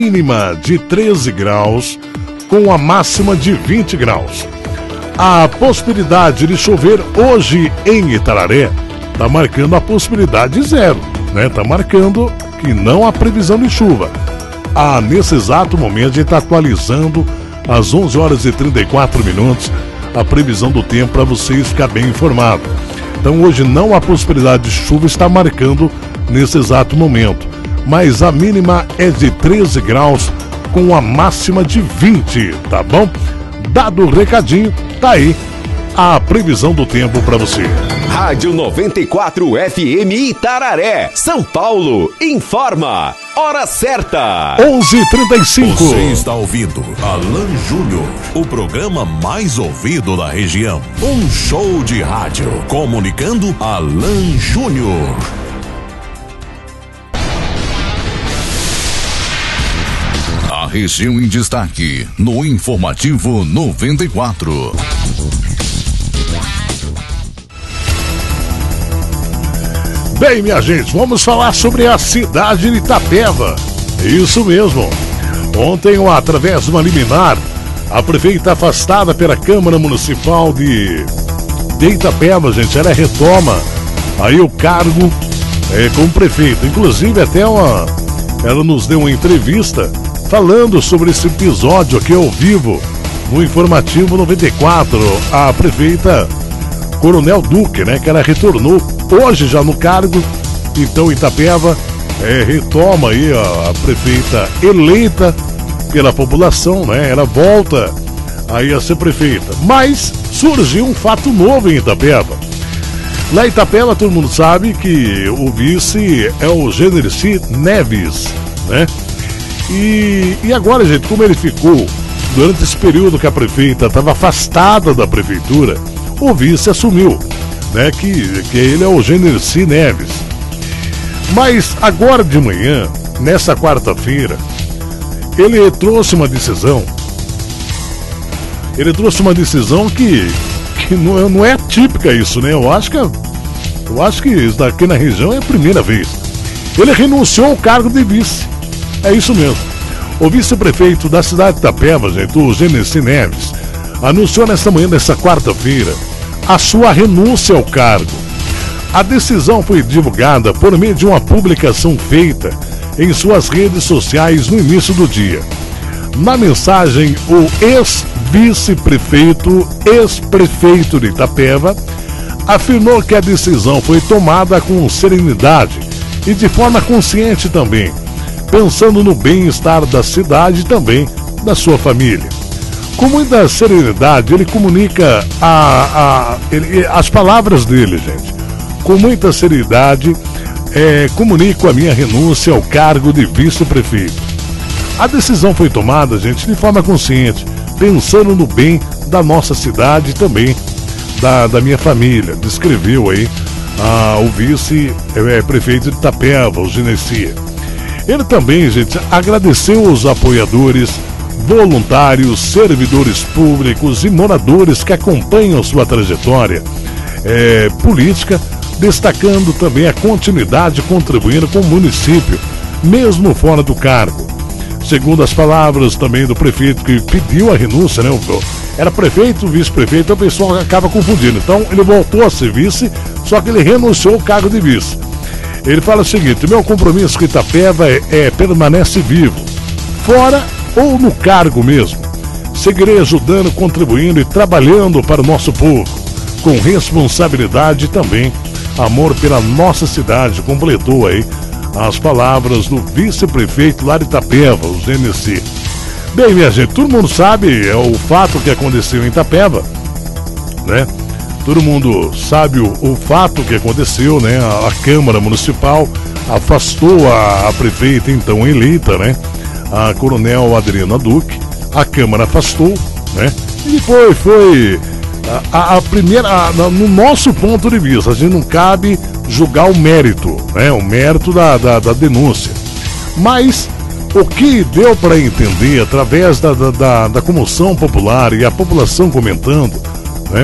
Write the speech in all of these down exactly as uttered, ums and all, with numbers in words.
Mínima de treze graus, com a máxima de vinte graus. A possibilidade de chover hoje em Itararé está marcando a possibilidade zero, né? Está marcando que não há previsão de chuva. Ah, nesse exato momento, a gente está atualizando às onze horas e trinta e quatro minutos a previsão do tempo para vocês ficar bem informado. Então hoje não há possibilidade de chuva, está marcando nesse exato momento. Mas a mínima é de treze graus com a máxima de vinte, tá bom? Dado o recadinho, tá aí a previsão do tempo para você. Rádio noventa e quatro F M Itararé, São Paulo, informa. Hora certa. onze e trinta e cinco. Você está ouvindo Alan Júnior, o programa mais ouvido da região. Um show de rádio comunicando Alan Júnior. A região em destaque no Informativo noventa e quatro. Bem, minha gente, vamos falar sobre a cidade de Itapeva. Isso mesmo. Ontem, através de uma liminar, a prefeita afastada pela Câmara Municipal de, de Itapeva, gente, ela retoma aí o cargo é, como prefeita. Inclusive, até uma, ela nos deu uma entrevista falando sobre esse episódio aqui ao vivo no Informativo noventa e quatro. A prefeita Coronel Duque, né, que ela retornou hoje já no cargo. Então Itapeva é, retoma aí a, a prefeita eleita pela população, né? Ela volta aí a ser prefeita. Mas surgiu um fato novo em Itapeva. Lá em Itapeva todo mundo sabe que o vice é o Generci Neves, né? E, e agora, gente, como ele ficou durante esse período que a prefeita estava afastada da prefeitura, o vice assumiu, né, que, que ele é o Generci Neves. Mas agora de manhã, nessa quarta-feira, ele trouxe uma decisão. Ele trouxe uma decisão que, que não, não é típica isso, né? Eu acho que eu acho que isso daqui na região é a primeira vez. Ele renunciou ao cargo de vice. É isso mesmo. O vice-prefeito da cidade de Itapeva, gente, o Generci Neves, anunciou nesta manhã, nesta quarta-feira, a sua renúncia ao cargo. A decisão foi divulgada por meio de uma publicação feita em suas redes sociais no início do dia. Na mensagem, o ex-vice-prefeito, ex-prefeito de Itapeva, afirmou que a decisão foi tomada com serenidade e de forma consciente também, pensando no bem-estar da cidade e também da sua família. Com muita serenidade, ele comunica a, a, ele, as palavras dele, gente. Com muita seriedade, é, comunico a minha renúncia ao cargo de vice-prefeito. A decisão foi tomada, gente, de forma consciente, pensando no bem da nossa cidade e também da, da minha família. Descreveu aí ah, o vice-prefeito de Itapeva, o Generci. Ele também, gente, agradeceu os apoiadores, voluntários, servidores públicos e moradores que acompanham sua trajetória é, política, destacando também a continuidade contribuindo com o município, mesmo fora do cargo. Segundo as palavras também do prefeito que pediu a renúncia, né? Era prefeito, vice-prefeito, o pessoal acaba confundindo. Então ele voltou a ser vice, só que ele renunciou ao cargo de vice. Ele fala o seguinte: meu compromisso com Itapeva é, é permanece vivo, fora ou no cargo mesmo. Seguirei ajudando, contribuindo e trabalhando para o nosso povo, com responsabilidade e também amor pela nossa cidade. Completou aí as palavras do vice-prefeito lá de Itapeva, o Generci. Bem, minha gente, todo mundo sabe é o fato que aconteceu em Itapeva, né? Todo mundo sabe o, o fato que aconteceu, né? A, a Câmara Municipal afastou a, a prefeita então eleita, né? A Coronel Adriana Duque. A Câmara afastou, né? E foi, foi a, a primeira, a, no nosso ponto de vista, a gente não cabe julgar o mérito, né? O mérito da, da, da denúncia. Mas o que deu para entender através da, da, da, da comoção popular e a população comentando, né?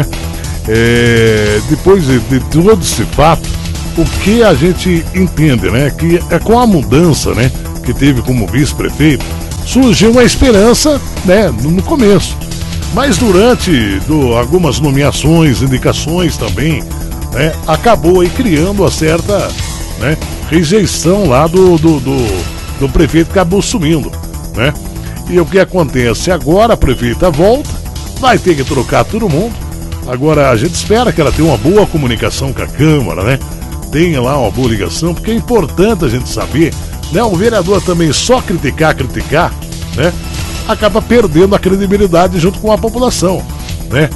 É, depois de, de todo esse fato, o que a gente entende, né? Que é com a mudança, né? Que teve como vice-prefeito, surgiu uma esperança, né, no começo. Mas durante do, algumas nomeações, indicações também, né, acabou aí criando uma certa, né, rejeição lá do, do, do, do prefeito que acabou sumindo, né? E o que acontece? Agora a prefeita volta, vai ter que trocar todo mundo. Agora a gente espera que ela tenha uma boa comunicação com a Câmara, né? Tenha lá uma boa ligação, porque é importante a gente saber, né? O vereador também só criticar, criticar, né? Acaba perdendo a credibilidade junto com a população, né?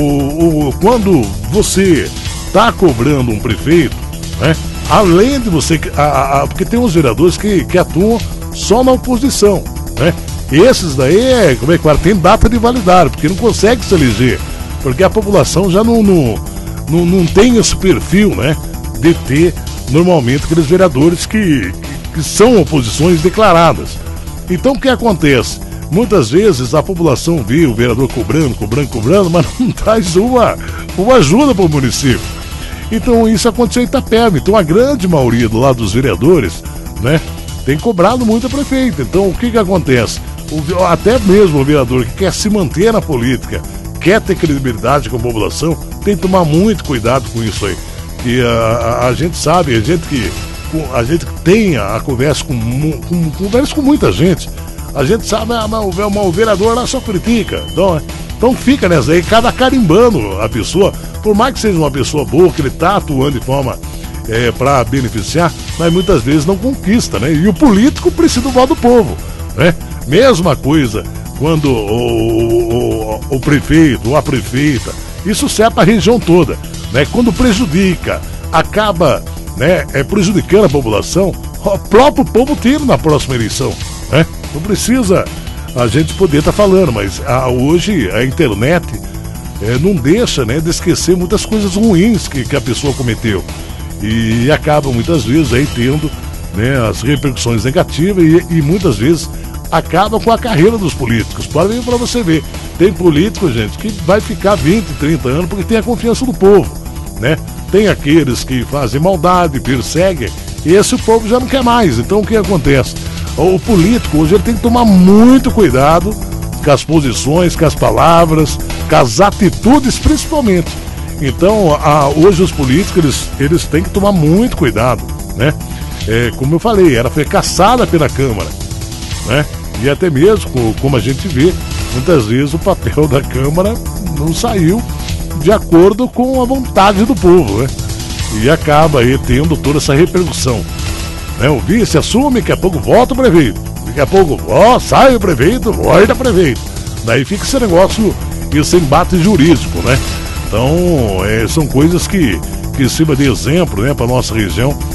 O, o, quando você está cobrando um prefeito, né? Além de você... A, a, porque tem uns vereadores que, que atuam só na oposição, né? Esses daí, é, como é que tem data de validade, porque não consegue se eleger, porque a população já não, não, não, não tem esse perfil, né? De ter, normalmente, aqueles vereadores que, que, que são oposições declaradas. Então, o que acontece? Muitas vezes a população vê o vereador cobrando, cobrando, cobrando, mas não traz uma, uma ajuda para o município. Então isso aconteceu em Itapeva. Então a grande maioria do lado dos vereadores, né, tem cobrado muito a prefeita. Então o que que acontece? O, até mesmo o vereador que quer se manter na política, quer ter credibilidade com a população, tem que tomar muito cuidado com isso aí. E a, a, a gente sabe, a gente que, a gente que tem a, a conversa com, com, conversa com muita gente, a gente sabe, ah, mas o, o vereador lá só critica. Então, então fica nessa aí, cada carimbando a pessoa, por mais que seja uma pessoa boa, que ele está atuando de forma é, para beneficiar, mas muitas vezes não conquista, né? E o político precisa do voto do povo, né? Mesma coisa quando o, o, o prefeito ou a prefeita, isso serve para a região toda, né? Quando prejudica, acaba, né, é, prejudicando a população, o próprio povo tira na próxima eleição, né? Não precisa a gente poder estar tá falando, mas a, hoje a internet é, não deixa, né, de esquecer muitas coisas ruins que, que a pessoa cometeu e acaba muitas vezes aí tendo, né, as repercussões negativas e, e muitas vezes acaba com a carreira dos políticos. Pode vir para você ver, tem político, gente, que vai ficar vinte, trinta anos porque tem a confiança do povo, né? Tem aqueles que fazem maldade, perseguem, e esse o povo já não quer mais. Então o que acontece? O político hoje ele tem que tomar muito cuidado com as posições, com as palavras, com as atitudes principalmente. Então a, hoje os políticos eles, eles têm que tomar muito cuidado, né? É, como eu falei, ela foi caçada pela Câmara, né? E até mesmo, como a gente vê, muitas vezes o papel da Câmara não saiu de acordo com a vontade do povo, né? E acaba aí tendo toda essa repercussão, né? O vice assume, daqui a pouco volta o prefeito, daqui a pouco ó, sai o prefeito, volta o prefeito. Daí fica esse negócio, esse embate jurídico, né? Então, é, são coisas que, que sirva de exemplo, né, para nossa região,